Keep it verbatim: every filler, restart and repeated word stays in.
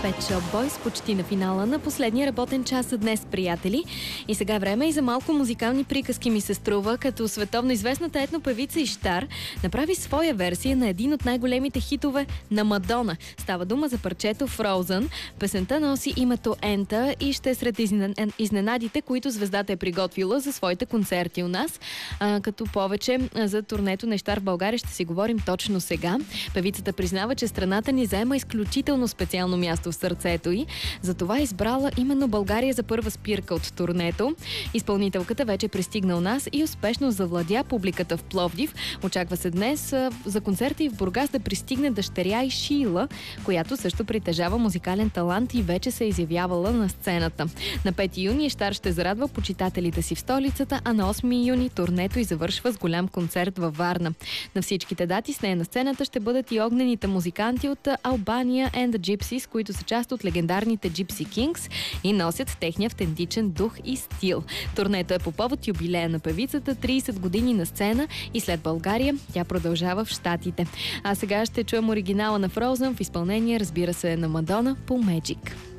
Pet Shop Boys почти на финала на последния работен час днес, приятели. И сега време и за малко музикални приказки ми се струва, като световно известната етнопевица Иштар направи своя версия на един от най-големите хитове на Мадона. Става дума за парчето Frozen. Песента носи името Ента и ще е сред изненадите, които звездата е приготвила за своите концерти у нас. А, като повече за турнето на Иштар в България ще си говорим точно сега. Певицата признава, че страната ни заема изключително специално място в сърцето й. Затова е избрала именно България за първа спирка от турнето. Изпълнителката вече пристигна у нас и успешно завладя публиката в Пловдив. Очаква се днес а, за концерта и в Бургас да пристигне дъщеря и Шийла, която също притежава музикален талант и вече се е изявявала на сцената. На пети юни Иштар ще зарадва почитателите си в столицата, а на осми юни турнето й завършва с голям концерт във Варна. На всичките дати с нея на сцената ще бъдат и огнените музиканти от Albania and the Gypsies, които са част от легендарните Gypsy Kings и носят техния автентичен дух и стил. Турнето е по повод юбилея на певицата, трийсет години на сцена, и след България тя продължава в Щатите. А сега ще чуем оригинала на Frozen в изпълнение, разбира се, на Мадона по Magic.